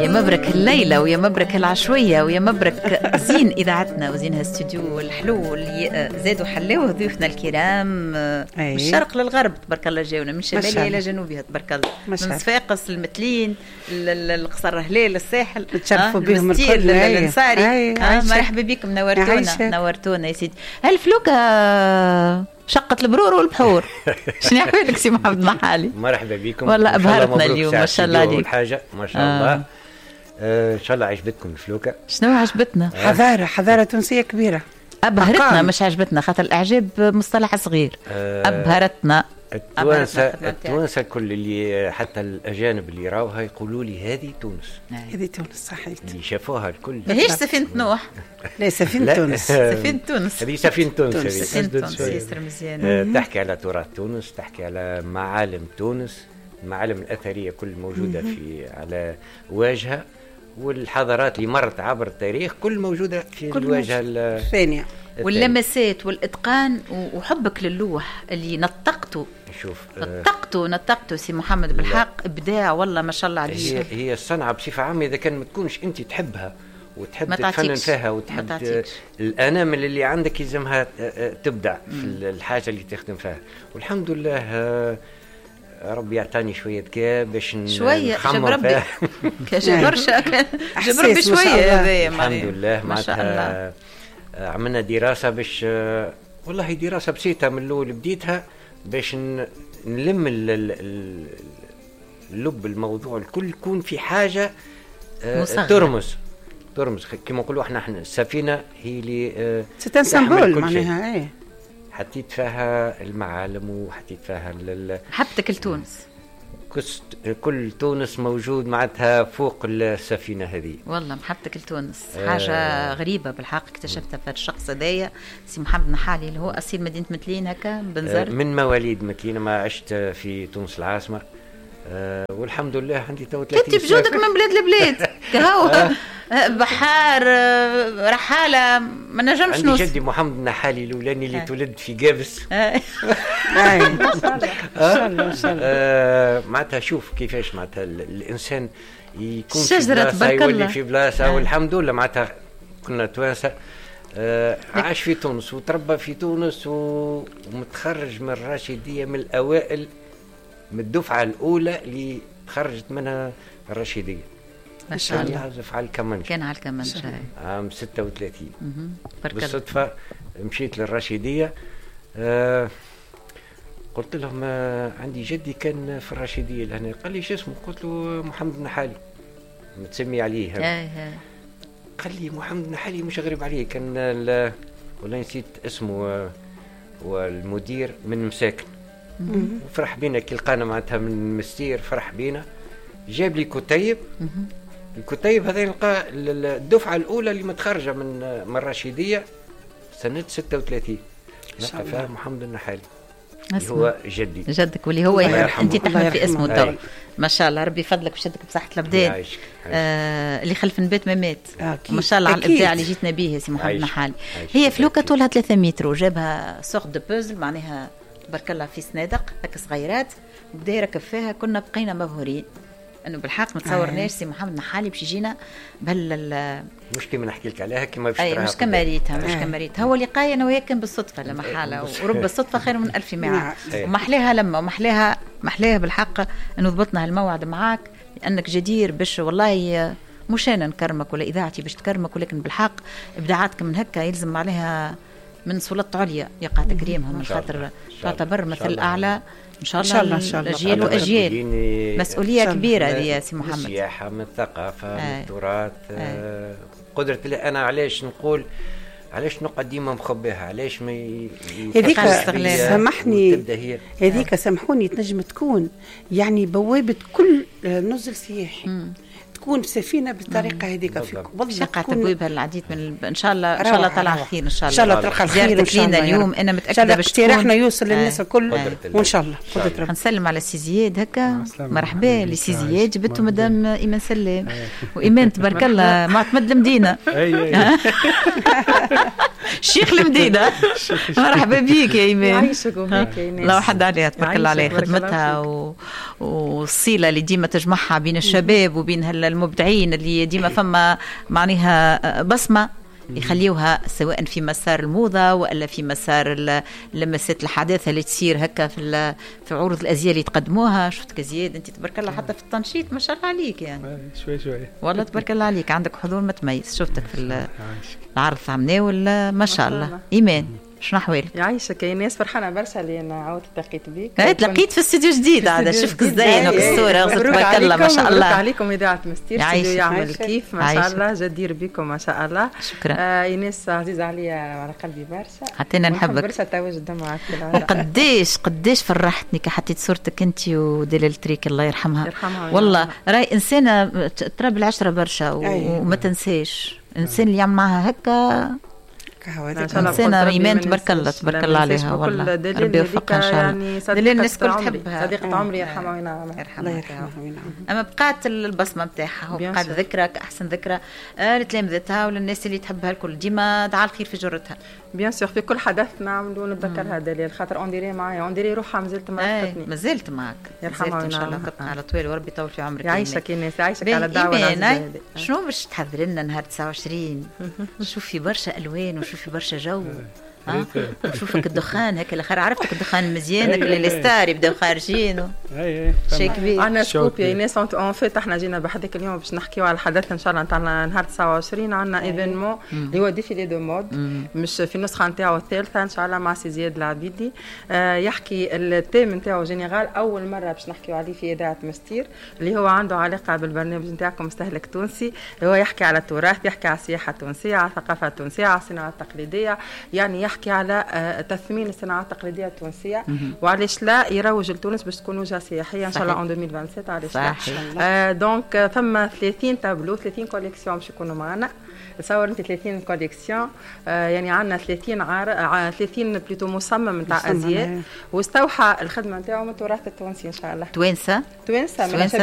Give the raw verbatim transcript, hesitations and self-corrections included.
يا مبرك الليلة ويا مبرك العشوية ويا مبرك زين إذاعتنا وزين هالاستوديو الحلو اللي زادوا حلاوه ضيوفنا الكرام من الشرق للغرب تبارك الله جاونا من شمالها إلى جنوبها تبارك الله من صفاقس المتلين القصر هلال الساحل تشرفوا بهم الكل الانصاري. مرحبا بكم نورتونا نورتونا يا سيدي. هالفلوكة شقة البرور والبحور شنو يحوالك سي محمد محالي؟ مرحبا بكم والله أبهرتنا اليوم ما شاء الله عليك. حاجة ما شاء الله. آه. آه إن شاء الله عجبتكم الفلوكة. شنو عجبتنا؟ آه. حضارة حضارة تونسية كبيرة. أبهرتنا أقام. مش عجبتنا خاطر الإعجاب مصطلح صغير. آه. أبهرتنا. التوانسة التوانسة كل اللي حتى الأجانب اللي راوها يقولوا لي هذه تونس. هذه تونس صحيح. اللي شافوها الكل. ماهيش سفينة نوح. لا سفينة تونس. سفينة تونس. هذه سفينة تونس. سفينة تونس ياسر مزيان. أه تحكي على تراث تونس، تحكي على معالم تونس، المعالم الأثرية كل موجودة في على واجهة، والحضارات اللي مرت عبر التاريخ كل موجودة في الواجهة الثانية. واللمسات والإتقان وحبك للوح اللي نطقته. شوف نطقته نطقته سي محمد بالحق إبداع والله ما شاء الله عليك. هي هي الصنعة بصفة عامة إذا كان ما تكونش أنت تحبها وتحب تتفنن فيها وتحب الأنامل اللي عندك يلزمها تبدع في الحاجة اللي تخدم فيها. والحمد لله ربي يعطاني شوية كا باش شوية جاب ربي جاب برشا جاب ربي شوية هذايا الحمد لله ما شاء الله. عملنا دراسة باش والله دراسة بسيطة من الأول بديتها باش نلم اللب الموضوع الكل يكون في حاجة ترمز ترمز كما نقولوا احنا احنا السفينة هي اللي ستنسمبول معناها ايه حطيت فيها المعالم وحطيت فيها حبتك لتونس كل تونس موجود معناتها فوق السفينة هذه. والله محبتك لتونس حاجة آه غريبة بالحق اكتشفتها في الشخص هذايا سي محمد نحالي اللي هو أصيل مدينة متلين هكا بنزرت. آه من مواليد متلين ما عشت في تونس العاصمة. آه والحمد لله عندي تو ثلاثين سنة. كنت بجودك من بلاد لبلاد كهو بحار رحالة ما نجمش نوصل. عندي جدي محمد النحالي الأولاني اللي تولد في قابس. ما شاء الله ما شاء الله. معناتها شوف كيفاش معناتها الإنسان يكون في بلاصة يولي في بلاصة والحمد لله معناتها كنا توانسة. عاش في تونس وتربى في تونس ومتخرج من الراشدية من الأوائل من الدفعة الأولى اللي تخرجت منها الراشدية. ما شاء الله. يعزف على الكمنج. كان على الكمنج عام ستة وثلاثين. بالصدفة مشيت للراشدية. آه قلت لهم آه عندي جدي كان في الراشدية لهنا. قال لي شو اسمه؟ قلت له محمد النحالي متسمي عليه. قال لي محمد النحالي مش غريب عليه كان ولا نسيت اسمه. آه والمدير من مساكن. وفرح بينا كي لقانا معناتها من مستير فرح بينا. جاب لي كتيب. الكتيب هذا نلقى الدفعة الأولى اللي متخرجة من من الرشيدية سنة ستة وثلاثين. نلقى فيها محمد النحالي اللي هو جدي جدك واللي هو أنت تحمل في اسمه تو. ما شاء الله ربي فضلك وشدك بصحة الأبدان. آه اللي خلف البيت ما مات. ما شاء الله على الإبداع اللي جيتنا به يا سي محمد النحالي. هي فلوكة طولها ثلاثة متر وجابها سوق دو بوزل معناها تبارك الله في صنادق هكا صغيرات وبدا يركب فيها. كنا بقينا مبهورين انه بالحق ما تصورناش سي محمد نحالي باش يجينا بهال مش كيما نحكي لك عليها كيما باش تراها. مش كما ريتها مش كما ريتها. هو لقاي انا وياك كان بالصدفه لا محاله ورب الصدفه خير من الف ميعاد. ومحلاها لما ومحلاها محلاها بالحق انه ضبطنا هالموعد معاك لانك جدير باش والله مش انا نكرمك ولا اذاعتي باش تكرمك ولكن بالحق ابداعاتك من هكا يلزم عليها من سلطة عليا يقع تكريمها من خاطر تعتبر مثل أعلى إن شاء الله الأجيال وأجيال. مسؤولية كبيرة هذه يا سي محمد. السياحة من الثقافة من التراث. آه قدرة لي أنا علاش نقول علاش نقعد ديما مخبيها علاش ما هذيك سامحني هذيك سامحوني تنجم تكون يعني بوابة كل نزل سياحي تكون سفينة بالطريقة هذيك في بالضبط تبويبها العديد من ان شاء الله ان شاء الله طلع خير ان شاء الله. ان شاء الله تلقى الخير ان شاء الله اليوم انا متاكده باش اقتراحنا يوصل للناس الكل وان شاء الله. نسلم على سي زياد هكا مرحبا لسي زياد جبتوا مدام ايمان سلام وايمان تبارك الله معتمد المدينه. الشيخ المدينة. مرحبا بيك يا إيمان. يعيشك وبيك يا إيمان. الله حد عليها تبارك الله عليها خدمتها و... والصلة اللي ديما تجمعها بين الشباب وبين المبدعين اللي ديما فما معناها بصمة يخليوها سواء في مسار الموضة ولا في مسار لمسات الحداثة اللي تصير هكا في في عروض الأزياء اللي تقدموها. شفتك زياد أنت تبارك الله حتى في التنشيط ما شاء الله عليك يعني شوي شوي والله تبارك الله عليك عندك حضور متميز. شفتك في العرض عملناه ما شاء الله. إيمان شنو احوالك؟ يعيشك يا ناس فرحانه برشا اللي انا عاودت تلقيت بيك. تلقيت في استوديو جديد عاد شفك زين وبالصوره تبارك الله ما شاء الله. مبروك عليكم اذاعه مستير استوديو يعمل كيف ما شاء الله جدير بكم ما شاء الله. شكرا. آه ناس عزيزه عليا على قلبي برشا. حتى انا نحبك برشا التواجد معك. قديش قديش فرحتني كي حطيت صورتك انت ودلال تريك الله يرحمها. يرحمها والله راي انسانه ترى بالعشره برشا وما تنساش الانسان اللي يعمل معها هكا إنسانة إيمان تبارك الله تبارك الله عليها والله ربي يوفقها إن شاء الله. دليل الناس كل تحبها صديقة عمري يرحمها وينعمها الله يرحمها. أما بقات البصمة نتاعها وبقات ذكرى كأحسن ذكرى لتلامذتها وللناس اللي تحبها الكل ديما دعا الخير في جرتها. بيان سور في كل حدث نعملوا نتذكرها دليل خاطر أونديري معايا أونديري روحها مازلت معاك. مازلت معك يرحمها إن شاء الله تبقى على طوال وربي يطول في عمرك. يعيشك الناس يعيشك على الدعوة. شنو باش تحضر لنا نهار تسعة وعشرين؟ شوفي برشا ألوان وشوفي برشا جو. ها نشوفك الدخان هكا الاخر عرفتك الدخان المزيان هكا اللي ستار يبداو خارجين شيء كبير. عندنا سكوب يا ناس اون فيت احنا جينا بحذاك اليوم باش نحكيو على الحدث ان شاء الله نتاعنا نهار تسعة وعشرين. عندنا ايفينمون اللي هو ديفيلي دو مود مش في النسخه نتاعو الثالثه ان شاء الله مع سي زياد العبيدي. آه يحكي التيم نتاعو جينيرال اول مره باش نحكيو عليه في اذاعه مستير اللي هو عنده علاقه بالبرنامج نتاعكم مستهلك تونسي اللي هو يحكي على التراث يحكي على السياحه التونسيه على الثقافه التونسيه على الصناعه التقليديه يعني يحكي على تثمين الصناعات التقليديه التونسيه وعلاش لا يروج لتونس باش تكون وجهه سياحيه ان شاء الله عام ألفين وسبعة علاش لا. آه دونك فما ثلاثين تابلو ثلاثين كوليكسيون باش يكونوا معنا. تصور انت ثلاثين كوليكسيون آه يعني عندنا ثلاثين عار ثلاثين بلوتو مصمم نتاع ازياء واستوحى الخدمه نتاعو من التراث التونسي ان شاء الله. توانسه توانسه